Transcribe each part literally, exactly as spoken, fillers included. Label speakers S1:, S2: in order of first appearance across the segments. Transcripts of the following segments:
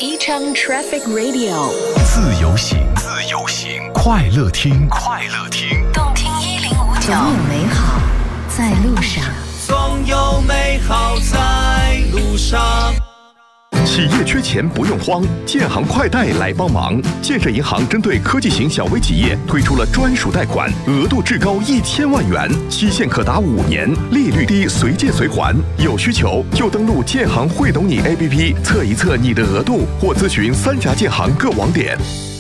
S1: 宜昌 Traffic Radio，
S2: 自由行，自由行，快乐听，快乐听，
S1: 动听一零五九，总有美好在路上，
S3: 总有美好在路上。
S2: 企业缺钱不用慌，建行快贷来帮忙。建设银行针对科技型小微企业推出了专属贷款，额度至高一千万元，期限可达五年，利率低，随借随还。有需求就登录建行会懂你 A P P 测一测你的额度，或咨询三家建行各网点。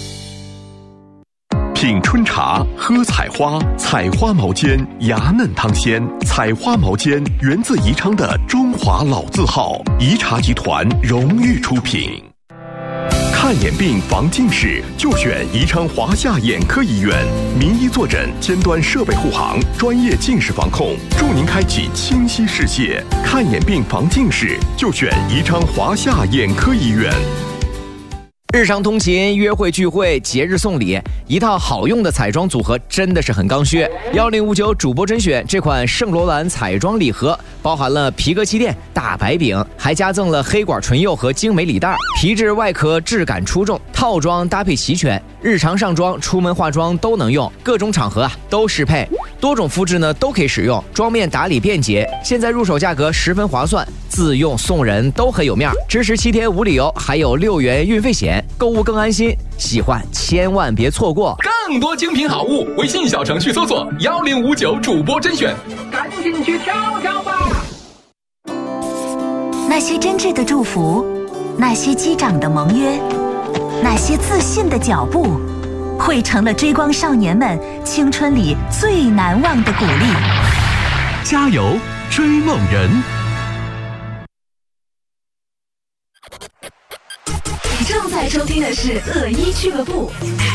S2: 品春茶，喝采花，采花毛尖，芽嫩汤鲜。采花毛尖源自宜昌的中华老字号，宜茶集团荣誉出品。看眼病防近视，就选宜昌华夏眼科医院，名医坐诊，尖端设备护航，专业近视防控，助您开启清晰视线。看眼病防近视，就选宜昌华夏眼科医院。
S4: 日常通勤、约会聚会、节日送礼，一套好用的彩妆组合真的是很刚需。幺零五九主播甄选这款圣罗兰彩妆礼盒，包含了皮革气垫、大白饼，还加赠了黑管唇釉和精美礼袋，皮质外壳质感出众，套装搭配齐全，日常上妆、出门化妆都能用，各种场合啊都适配，多种肤质呢都可以使用，妆面打理便捷。现在入手价格十分划算，自用送人都很有面，支持七天无理由，还有六元运费险。购物更安心，喜欢千万别错过。
S5: 更多精品好物，微信小程序搜索幺零五九主播甄选，赶紧去挑挑吧。
S6: 那些真挚的祝福，那些击掌的盟约，那些自信的脚步，汇成了追光少年们青春里最难忘的鼓励。
S2: 加油，追梦人！
S1: 你正在收听的是恶一俱乐部。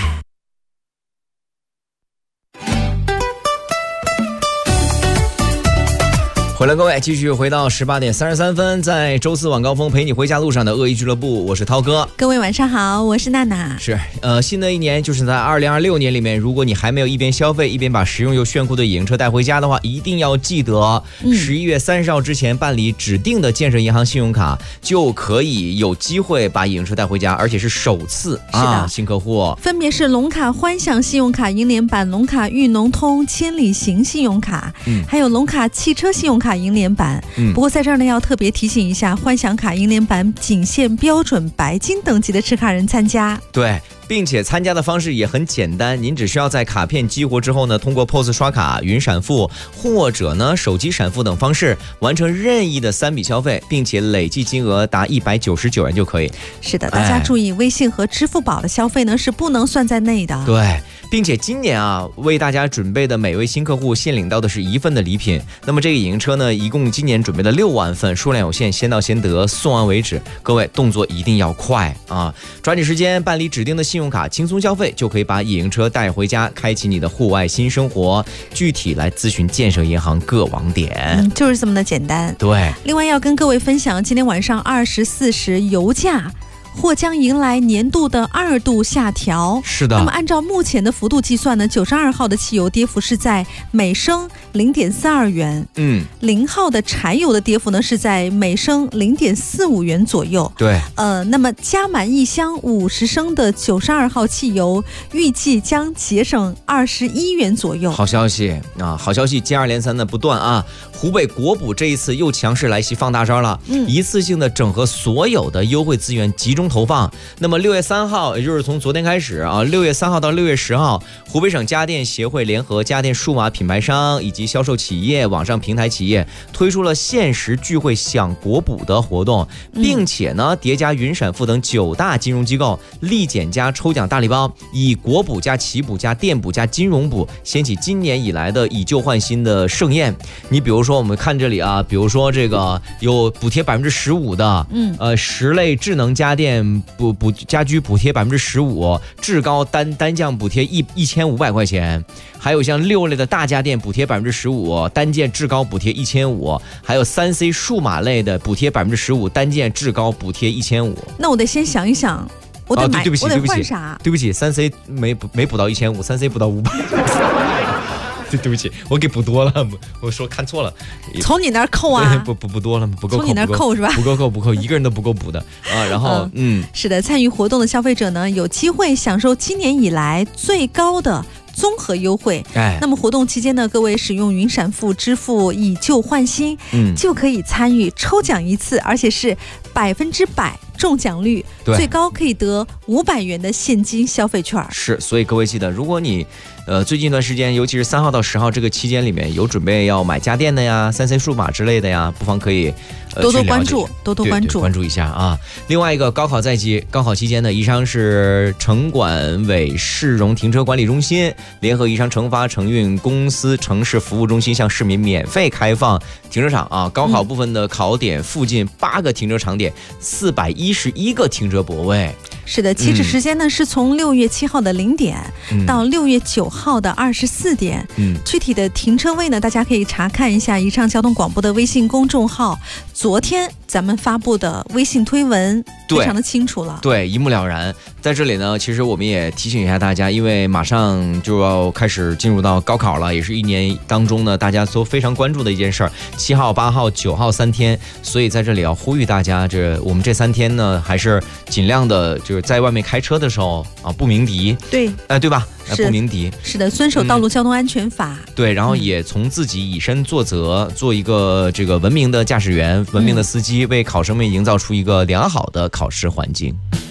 S4: 回来，各位，继续回到十八点三十三分，在周四晚高峰陪你回家路上的恶意俱乐部，我是涛哥。
S7: 各位晚上好，我是娜娜。
S4: 是，呃，新的一年就是在二零二六年里面，如果你还没有一边消费一边把实用又炫酷的影车带回家的话，一定要记得十一月三十号之前办理指定的建设银行信用卡，就可以有机会把影车带回家，而且是首次
S7: 是的、
S4: 啊、新客户
S7: 分别是龙卡欢享信用卡银联版、龙卡裕农通千里行信用卡，嗯，还有龙卡汽车信用卡银联版。嗯，不过在这儿呢，要特别提醒一下，欢享卡银联版仅限标准白金等级的持卡人参加。
S4: 对，并且参加的方式也很简单，您只需要在卡片激活之后呢，通过 P O S 刷卡、云闪付或者呢手机闪付等方式完成任意的三笔消费，并且累计金额达一百九十九元就可以。
S7: 是的，大家注意，微信和支付宝的消费呢是不能算在内的。
S4: 对，并且今年啊，为大家准备的每位新客户限领到的是一份的礼品。那么这个影车呢，一共今年准备了六万份，数量有限，先到先得，送完为止。各位动作一定要快啊，抓紧时间办理指定的信用卡，轻松消费就可以把影车带回家，开启你的户外新生活。具体来咨询建设银行各网点、
S7: 嗯、就是这么的简单。
S4: 对，
S7: 另外要跟各位分享，今天晚上二十四时油价或将迎来年度的二度下调。
S4: 是的，
S7: 那么按照目前的幅度计算呢，九十二号的汽油跌幅是在每升零点四二元，嗯，零号的柴油的跌幅呢是在每升零点四五元左右。
S4: 对，
S7: 呃，那么加满一箱五十升的九十二号汽油，预计将节省二十一元左右。
S4: 好消息啊！好消息接二连三的不断啊！湖北国补这一次又强势来袭放大招了，嗯，一次性的整合所有的优惠资源，集中投放。那么六月三号，也就是从昨天开始啊，六月三号到六月十号，湖北省家电协会联合家电数码品牌商以及销售企业、网上平台企业推出了限时聚会享国补的活动，并且呢，叠加云闪付等九大金融机构立减加抽奖大礼包，以国补加企补加电补加金融补，掀起今年以来的以旧换新的盛宴。你比如说，我们看这里啊，比如说这个有补贴百分之十五的，嗯，呃，十类智能家电补补家居补贴百分之十五，至高单单件补贴一一千五百块钱，还有像六类的大家电补贴百分之十五，单件至高补贴一千五，还有三 C 数码类的补贴百分之十五，单件至高补贴一千五。
S7: 那我得先想一想，我得买，
S4: 啊、对不起，
S7: 我得
S4: 对不起，
S7: 换啥？
S4: 对不起，三 C 没没补到一千五，三 C 补到五百。 对对不起，我给补多了，我说看错了。
S7: 从你那儿扣啊？
S4: 不不不多了，不够扣。
S7: 从你那儿扣是吧？
S4: 不够扣，不够，一个人都不够补的啊。然后嗯，
S7: 是的，参与活动的消费者呢，有机会享受今年以来最高的综合优惠。哎，那么活动期间呢，各位使用云闪付支付以旧换新，嗯，就可以参与抽奖一次，而且是百分之百中奖率，最高可以得五百元的现金消费券。
S4: 是，所以各位记得，如果你呃最近一段时间，尤其是三号到十号这个期间里面有准备要买家电的呀、三 C 数码之类的呀，不妨可以。呃、
S7: 多多关注，多多关注，
S4: 对对关注一下啊！另外一个高考在即，高考期间呢，宜昌市城管委市容停车管理中心联合宜昌城发城运公司城市服务中心向市民免费开放停车场啊！高考部分的考点附近八个停车场点，四百一十一个停车泊位。
S7: 是的，起止时间呢、嗯、是从六月七号的零点、嗯、到六月九号的二十四点。嗯，具体的停车位呢，大家可以查看一下宜昌交通广播的微信公众号。昨天咱们发布的微信推文非常的清楚了，
S4: 对，一目了然。在这里呢，其实我们也提醒一下大家，因为马上就要开始进入到高考了，也是一年当中呢大家都非常关注的一件事儿。七号、八号、九号三天，所以在这里要呼吁大家，这我们这三天呢，还是尽量的，就是在外面开车的时候啊，不鸣笛，
S7: 对，
S4: 哎、呃，对吧？不鸣笛，
S7: 是的，遵守道路交通安全法。
S4: 嗯、对，然后也从自己以身作则，做一个这个文明的驾驶员、文明的司机，为考生们营造出一个良好的考试环境。